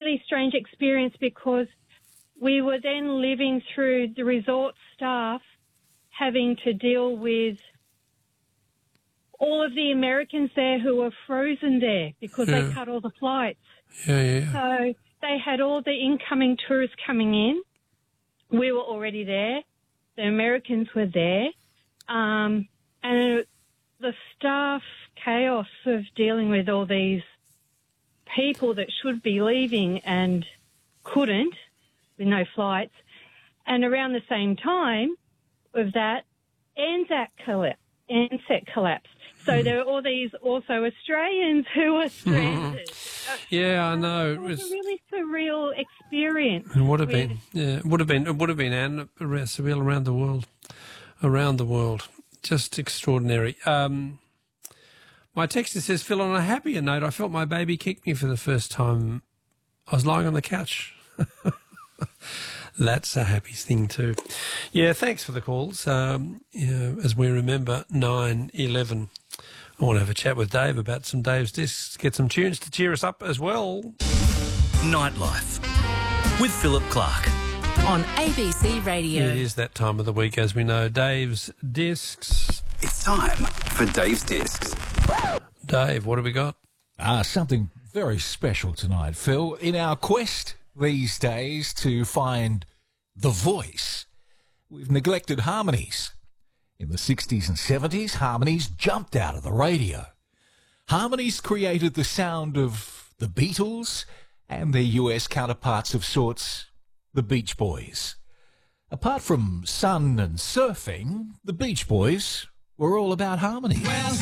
really strange experience because we were then living through the resort staff having to deal with all of the Americans there who were frozen there because they cut all the flights. Yeah. So they had all the incoming tourists coming in. We were already there. The Americans were there. And the staff chaos of dealing with all these people that should be leaving and couldn't with no flights. And around the same time of that, ANZAC collapsed. So there were all these also Australians who were stranded. Yeah, I know. It was a really surreal experience. It would have been. Yeah, it would have been surreal around the world. Just extraordinary. My texter says, Phil, on a happier note, I felt my baby kick me for the first time. I was lying on the couch. That's a happy thing too. Yeah, thanks for the calls. As we remember, 9-11. I want to have a chat with Dave about some Dave's Discs, get some tunes to cheer us up as well. Nightlife with Philip Clark on ABC Radio. It is that time of the week, as we know. Dave's Discs. It's time for Dave's Discs. Dave, what have we got? Something very special tonight, Phil. In our quest these days to find the voice, we've neglected harmonies. In the 60s and 70s, harmonies jumped out of the radio. Harmonies created the sound of the Beatles and their US counterparts of sorts, the Beach Boys. Apart from sun and surfing, the Beach Boys were all about harmony. Well,